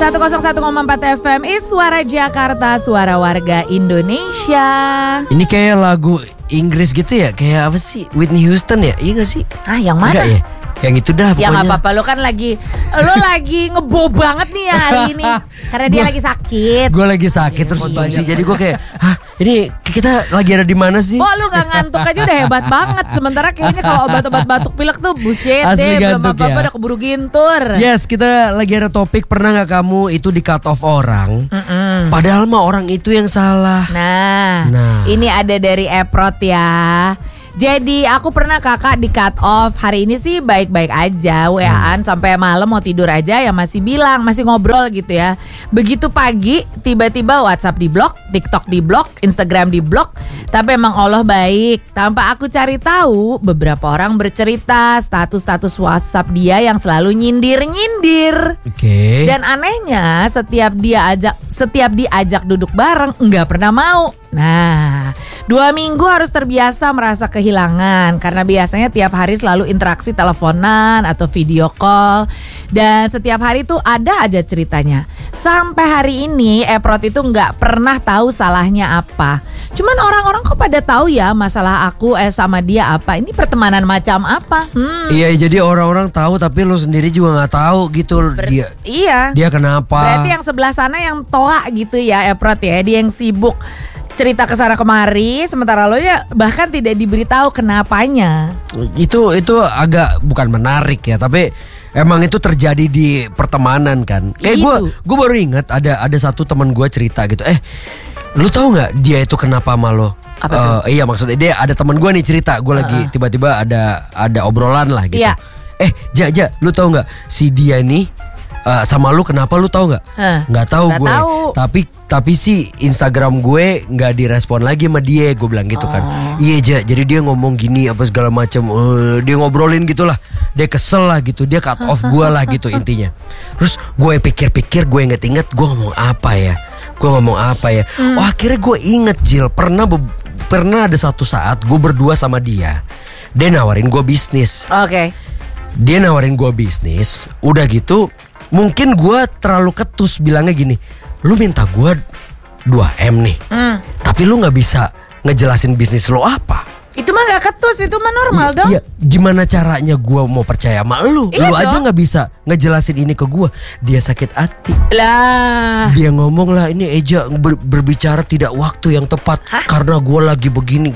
101,4 FM Suara Jakarta, suara warga Indonesia. Ini kayak lagu Inggris gitu ya, kayak apa sih? Whitney Houston ya? Iya gak sih? Ah, yang mana? Enggak ya? Yang itu dah pokoknya. Ya gak apa-apa, lo kan lagi ngebo banget nih ya hari ini. Karena dia lagi sakit. Gue lagi sakit terus konsumsi. Jadi gue kayak, hah ini kita lagi ada di mana sih? Oh, lu gak ngantuk aja udah hebat banget. Sementara kayaknya kalau obat-obat batuk pilek tuh bullshit Asli deh. Belum ngantuk apa-apa ya. udah keburu gintur. Yes, kita lagi ada topik. Pernah gak kamu itu di cut off orang? Padahal mah orang itu yang salah. Nah, ini ada dari Eprot ya. Jadi aku pernah kakak di cut off. Hari ini sih baik-baik aja, WA-an sampai malam mau tidur aja ya masih bilang, masih ngobrol gitu ya. Begitu pagi tiba-tiba WhatsApp di blok, TikTok di blok, Instagram di blok. Tapi emang Allah baik. Tanpa aku cari tahu, beberapa orang bercerita status-status WhatsApp dia yang selalu nyindir-nyindir. Oke. Dan anehnya setiap diajak duduk bareng nggak pernah mau. Nah, 2 minggu harus terbiasa merasa kehilangan karena biasanya tiap hari selalu interaksi teleponan atau video call. Dan setiap hari tuh ada aja ceritanya. Sampai hari ini Eprot itu nggak pernah tahu salahnya apa. Cuman orang-orang kok pada tahu ya masalah aku sama dia apa. Ini pertemanan macam apa? Iya, jadi orang-orang tahu tapi lu sendiri juga nggak tahu gitu. Dia kenapa? Berarti yang sebelah sana yang toa gitu ya Eprot ya. Dia yang sibuk cerita kesana kemari, sementara lo ya bahkan tidak diberitahu kenapanya. Itu agak bukan menarik ya, tapi emang itu terjadi di pertemanan kan. Kayak gue baru ingat ada satu teman gue cerita gitu. Lu tahu nggak dia itu kenapa sama lo? Iya, maksudnya dia ada teman gue nih cerita. Gue lagi tiba-tiba ada obrolan lah gitu. Iya. Ja, lu tahu nggak si dia nih sama lu kenapa, lu tahu nggak? Nggak tahu gue. Tapi sih Instagram gue nggak direspon lagi sama dia. Gue bilang gitu kan. Iya Ja, jadi dia ngomong gini apa segala macam. Dia ngobrolin gitulah. Dia kesel lah gitu. Dia cut off gue lah gitu intinya. Terus gue pikir-pikir, gue inget-inget gue ngomong apa ya. Oh akhirnya gue inget Jil. Pernah ada satu saat gue berdua sama dia. Dia nawarin gue bisnis. Oke. Dia nawarin gue bisnis. Udah gitu mungkin gue terlalu ketus bilangnya gini, lu minta gue 2M nih, tapi lu gak bisa ngejelasin bisnis lo apa. Itu mah gak ketus, itu mah normal dong. Iya, gimana caranya gue mau percaya sama lu? Lu aja gak bisa ngejelasin ini ke gue. Dia sakit hati lah. Dia ngomong lah, ini Eja berbicara tidak waktu yang tepat. Karena gue lagi begini.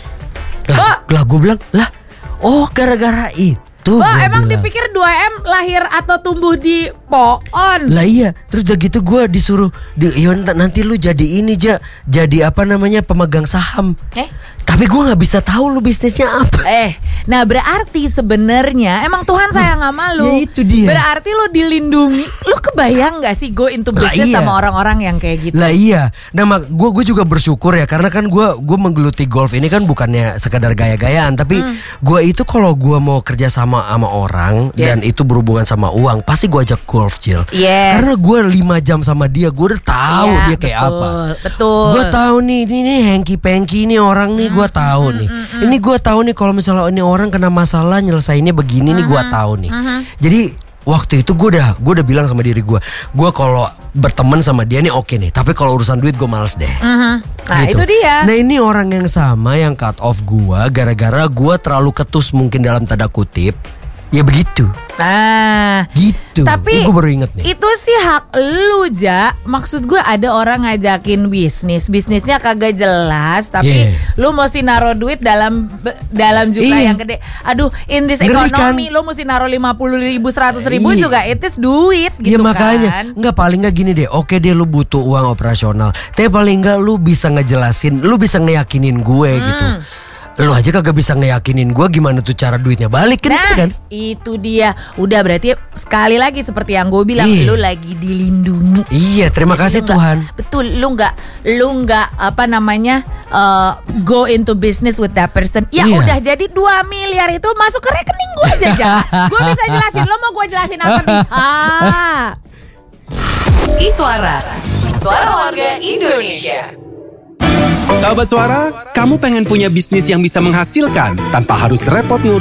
Lah gue bilang, oh gara-gara itu. Emang dipikir 2M lahir atau tumbuh di pohon? Lah iya, terus udah gitu gue disuruh nanti lu jadi ini jadi apa namanya pemegang saham. Tapi gue nggak bisa tahu lu bisnisnya apa. Nah berarti sebenarnya emang Tuhan sayang sama lu. Ya itu dia. Berarti lu dilindungi. Lu kebayang nggak sih go into business sama orang-orang yang kayak gitu? Lah iya. Nah gue juga bersyukur ya karena kan gue menggeluti golf ini kan bukannya sekadar gaya-gayaan, tapi gue itu kalau gue mau kerja sama orang dan itu berhubungan sama uang pasti gue ajak golf Jil. Karena gue 5 jam sama dia, gue udah tahu dia kayak apa. Betul. Gue tahu nih ini hengki-pengki nih orang nih. Gue tahu nih. Ini gue tahu nih kalau misalnya ini orang kena masalah nyelesainnya begini nih gue tahu nih. Jadi waktu itu gue udah bilang sama diri gue kalau berteman sama dia nih oke nih. Tapi kalau urusan duit gue males deh. Nah gitu. itu dia. Nah ini orang yang sama yang cut off gue gara-gara gue terlalu ketus mungkin dalam tanda kutip. Ya begitu. Nah gitu. Tapi gue baru inget nih. Itu sih hak lu Ja. Maksud gue ada orang ngajakin bisnisnya kagak jelas, tapi lu mesti naruh duit dalam jumlah yang gede. Aduh, in this economy lu mesti naruh 50.000, 100.000 juga it is duit gitu kan. Makanya nggak, paling nggak gini deh. Oke deh lu butuh uang operasional, tapi paling nggak lu bisa ngejelasin, lu bisa ngeyakinin gue gitu. Lu aja kagak bisa ngeyakinin gue gimana tuh cara duitnya balik kan. Nah, gitu kan? Itu dia. Udah berarti sekali lagi seperti yang gue bilang, lu lagi dilindungi. Iya, terima kasih Tuhan. Betul, lu nggak apa namanya go into business with that person. Ya udah, jadi 2 miliar itu masuk ke rekening gue aja. Gue bisa jelasin. Lo mau gue jelasin apa bisa? Suara warga Indonesia. Sahabat Suara, kamu pengen punya bisnis yang bisa menghasilkan tanpa harus repot ngurus